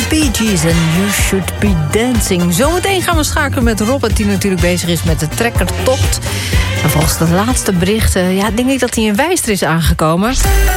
Bee Gees en You Should Be Dancing. Zometeen gaan we schakelen met Robert, die natuurlijk bezig is met de trekkertocht. En volgens de laatste berichten, denk ik dat hij in Wijster is aangekomen.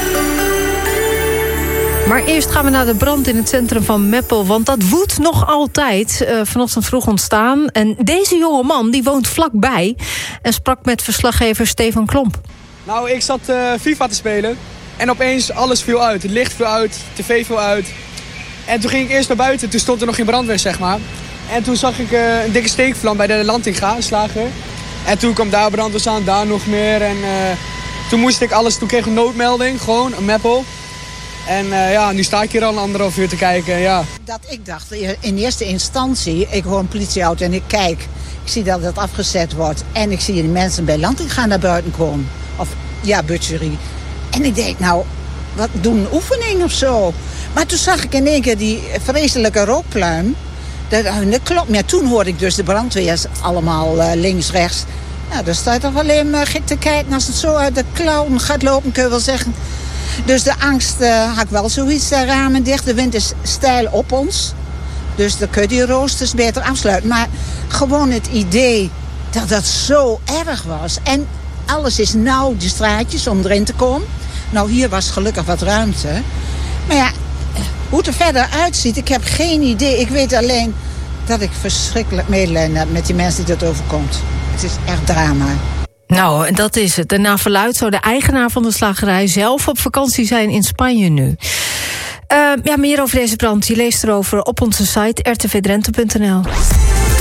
Maar eerst gaan we naar de brand in het centrum van Meppel, want dat woedt nog altijd. Vanochtend vroeg ontstaan. En deze jonge man die woont vlakbij en sprak met verslaggever Stefan Klomp. Nou, ik zat FIFA te spelen en opeens alles viel uit. Het licht viel uit, tv viel uit. En toen ging ik eerst naar buiten, toen stond er nog geen brandweer, zeg maar. En toen zag ik een dikke steekvlam bij de Lantinga, slager. En toen kwam daar brandweer aan, daar nog meer. En toen moest ik alles, toen kreeg ik een noodmelding, gewoon, een Meppel. En nu sta ik hier al 1,5 uur te kijken, ja. Dat ik dacht, in eerste instantie, ik hoor een politieauto en ik kijk. Ik zie dat het afgezet wordt. En ik zie die mensen bij Lantinga naar buiten komen. Of, butcherie. En ik denk, nou, wat doen een oefening of zo? Maar toen zag ik in één keer die vreselijke rookpluim. Dat klopt. Maar toen hoorde ik dus de brandweers allemaal links, rechts. Nou, dan sta je toch alleen maar gek te kijken als het zo uit de klauwen gaat lopen, kun je wel zeggen. Dus de angst had ik wel zoiets, de ramen dicht. De wind is steil op ons. Dus dan kun je die roosters beter afsluiten. Maar gewoon het idee dat dat zo erg was. En alles is nauw, die straatjes, om erin te komen. Nou, hier was gelukkig wat ruimte. Maar ja, hoe het er verder uitziet, ik heb geen idee. Ik weet alleen dat ik verschrikkelijk medelijden heb met die mensen die dat overkomt. Het is echt drama. Nou, en dat is het. En naar verluidt zou de eigenaar van de slagerij zelf op vakantie zijn in Spanje nu. Meer over deze brand, je leest erover op onze site rtvdrenthe.nl.